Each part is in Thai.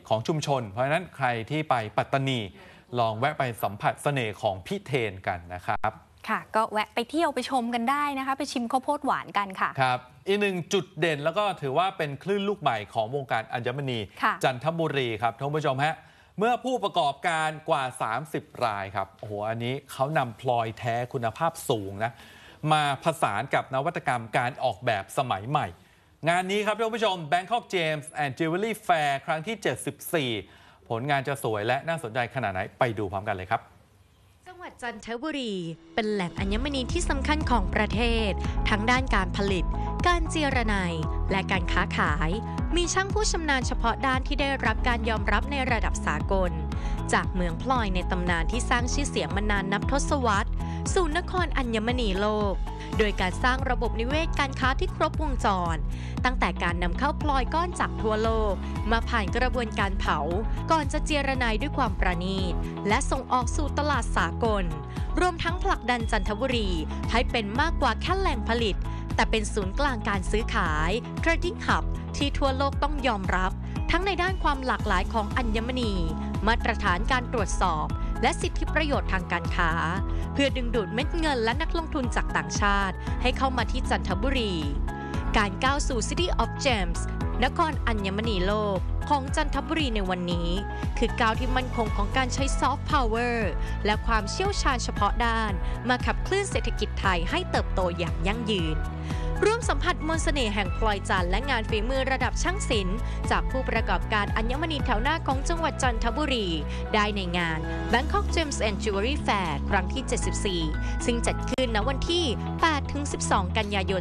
ของชุมชนเพราะฉะนั้นใครที่ไปปัตตานีลองแวะไปสัมผัสเสน่ห์ของพี่เทนกันนะครับค่ะก็แวะไปเที่ยวไปชมกันได้นะคะไปชิมข้าวโพดหวานกันค่ะครับอีกหนึ่งจุดเด่นแล้วก็ถือว่าเป็นคลื่นลูกใหม่ของวงการอัญมณีจันทบุรีครับท่านผู้ชมฮะเมื่อผู้ประกอบการกว่า30รายครับโอ้โหอันนี้เขานำพลอยแท้คุณภาพสูงนะมาผสานกับนวัตกรรมการออกแบบสมัยใหม่งานนี้ครับท่านผู้ชม Bangkok Gems and Jewelry Fair ครั้งที่74ผลงานจะสวยและน่าสนใจขนาดไหนไปดูพร้อมกันเลยครับจังหวัดจันทบุรีเป็นแหล่งอัญมณีที่สำคัญของประเทศทั้งด้านการผลิตการเจรไนและการค้าขายมีช่างผู้ชำนาญเฉพาะด้านที่ได้รับการยอมรับในระดับสากลจากเมืองพลอยในตำนานที่สร้างชื่อเสียงมานานนับทศวรรษสู่นครอัญมณีโลกโดยการสร้างระบบนิเวศการค้าที่ครบวงจรตั้งแต่การนำเข้าพลอยก้อนจากทั่วโลกมาผ่านกระบวนการเผาก่อนจะเจรไนด้วยความประณีตและส่งออกสู่ตลาดสากลรวมทั้งผลักดันจันทบุรีให้เป็นมากกว่าแค่แหล่งผลิตแต่เป็นศูนย์กลางการซื้อขาย Trading Hub ที่ทั่วโลกต้องยอมรับทั้งในด้านความหลากหลายของอัญมณีมาตรฐานการตรวจสอบและสิทธิประโยชน์ทางการค้าเพื่อดึงดูดเม็ดเงินและนักลงทุนจากต่างชาติให้เข้ามาที่จันทบุรีการก้าวสู่ City of Gems นครอัญมณีโลกของจันทบุรีในวันนี้คือก้าวที่มั่นคงของการใช้ซอฟต์พาวเวอร์และความเชี่ยวชาญเฉพาะด้านมาขับเคลื่อนเศรษฐกิจไทยให้เติบโตอย่างยั่งยืนร่วมสัมผัสมนต์เสน่ห์แห่งพลอยจันทร์และงานฝีมือระดับช่างศิลป์จากผู้ประกอบการอัญมณีแถวหน้าของจังหวัดจันทบุรีได้ในงาน Bangkok Gems and Jewelry Fair ครั้งที่74ซึ่งจัดขึ้นณวันที่ 8-12 กันยายน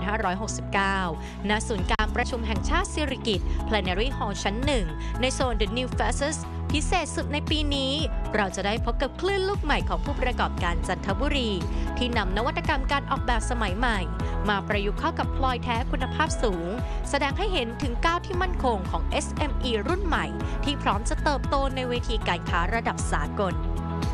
2569 ณ ศูนย์การประชุมแห่งชาติสิริกิติ์ Plenary Hall ชั้น 1 ในโซน The New Faces พิเศษสุดในปีนี้เราจะได้พบกับคลื่นลูกใหม่ของผู้ประกอบการจันทบุรีที่นำนวัตกรรมการออกแบบสมัยใหม่มาประยุกต์เข้ากับพลอยแท้คุณภาพสูงแสดงให้เห็นถึงก้าวที่มั่นคงของ SME รุ่นใหม่ที่พร้อมจะเติบโตในเวทีการค้าระดับสากล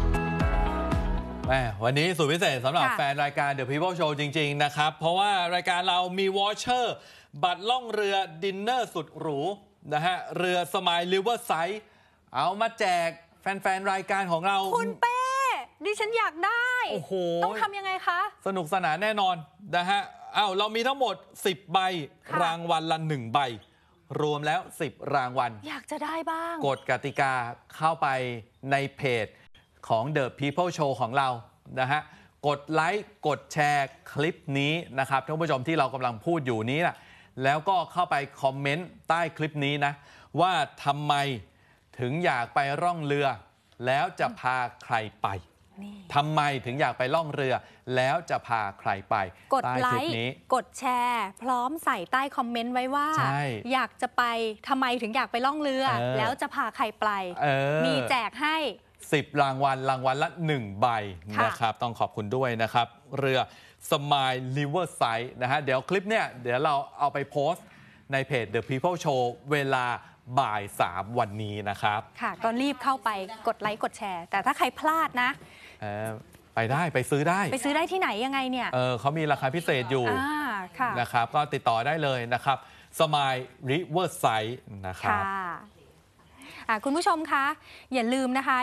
วันนี้สุดพิเศษสำหรับแฟนรายการ The People Show จริงๆนะครับเพราะว่ารายการเรามีวอเชอร์บัตรล่องเรือดินเนอร์สุดหรูนะฮะเรือสมายริเวอร์ไซด์เอามาแจกแฟนๆรายการของเราคุณเป้ดิฉันอยากได้โอ้โหต้องทำยังไงคะสนุกสนานแน่นอนนะฮะเรามีทั้งหมด10ใบรางวัลละ1ใบรวมแล้ว10รางวัลอยากจะได้บ้างกฎกติกาเข้าไปในเพจของ The People Show ของเรานะฮะกดไลค์กดแชร์คลิปนี้นะครับท่านผู้ชมที่เรากำลังพูดอยู่นี้นะแล้วก็เข้าไปคอมเมนต์ใต้คลิปนี้นะว่าทำไมถึงอยากไปร่องเรือแล้วจะพาใครไปทำไมถึงอยากไปล่องเรือแล้วจะพาใครไปกดไลค์กดแชร์พร้อมใส่ใต้คอมเมนต์ไว้ว่าอยากจะไปทำไมถึงอยากไปล่องเรือแล้วจะพาใครไปมีแจกให้ 10รางวัลละ1ใบนะครับต้องขอบคุณด้วยนะครับเรือ Smile Riverside นะฮะเดี๋ยวคลิปเนี่ยเดี๋ยวเราเอาไปโพสต์ในเพจ The People Show เวลาบ่าย3วันนี้นะครับค่ะก็รีบเข้าไปกดไลค์กดแชร์แต่ถ้าใครพลาดนะไปได้ไปซื้อได้ที่ไหนยังไงเนี่ยเขามีราคาพิเศษอยู่นะครับก็ติดต่อได้เลยนะครับ Smile Riverside นะครับคุณผู้ชมคะอย่าลืมนะคะ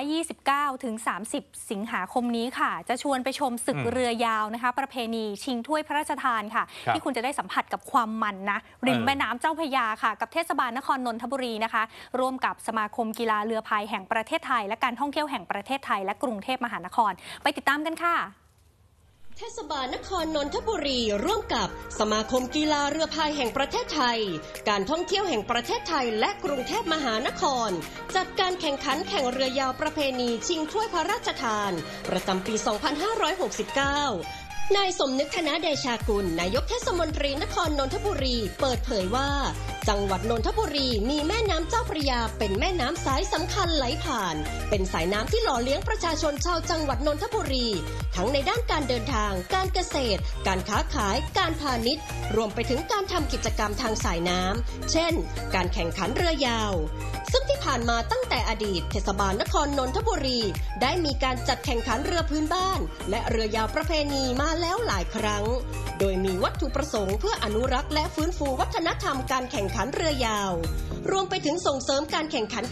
29-30 สิงหาคมนี้ค่ะจะชวนไปชมศึกเรือยาวนะคะประเพณีชิงถ้วยพระราชทานค่ะที่คุณจะได้สัมผัสกับความมันนะริมแม่น้ำเจ้าพระยาค่ะกับเทศบาลนครนนทบุรีนะคะร่วมกับสมาคมกีฬาเรือพายแห่งประเทศไทยและการท่องเที่ยวแห่งประเทศไทยและกรุงเทพมหานครไปติดตามกันค่ะเทศบาลนครนนทบุรีร่วมกับสมาคมกีฬาเรือพายแห่งประเทศไทยการท่องเที่ยวแห่งประเทศไทยและกรุงเทพมหานครจัดการแข่งขันแข่งเรือยาวประเพณีชิงถ้วยพระราชทานประจำปี 2569 นายสมนึกธนเดชากุลนายกเทศมนตรีนครนนทบุรีเปิดเผยว่าจังหวัดนนทบุรีมีแม่น้ำเจ้าพระยาเป็นแม่น้ำสายสำคัญไหลผ่านเป็นสายน้ำที่หล่อเลี้ยงประชาชนชาวจังหวัดนนทบุรีทั้งในด้านการเดินทางการเกษตรการค้าขายการพาณิชย์รวมไปถึงการทำกิจกรรมทางสายน้ำเช่นการแข่งขันเรือยาวซึ่งที่ผ่านมาตั้งแต่อดีตเทศบาลนครนนทบุรีได้มีการจัดแข่งขันเรือพื้นบ้านและเรือยาวประเพณีมาแล้วหลายครั้งโดยมีวัตถุประสงค์เพื่ออนุรักษ์และฟื้นฟูวัฒนธรรมการแข่งขันเรือยาวรวมไปถึงส่งเสริมการแข่งขัน